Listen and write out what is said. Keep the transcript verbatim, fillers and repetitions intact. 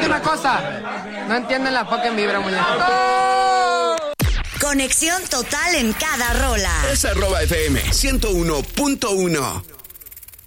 última cosa. No entienden la fucking vibra, muñeco. Conexión total en cada rola. Es arroba F M ciento uno punto uno.